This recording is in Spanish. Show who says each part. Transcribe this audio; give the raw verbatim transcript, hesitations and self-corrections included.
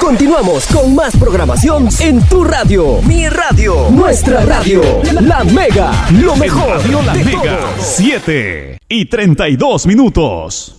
Speaker 1: Continuamos con más programación en tu radio. Mi radio. Nuestra radio. La Mega. Lo mejor
Speaker 2: Radio La
Speaker 1: de
Speaker 2: Mega.
Speaker 1: todo.
Speaker 2: siete y treinta y dos minutos.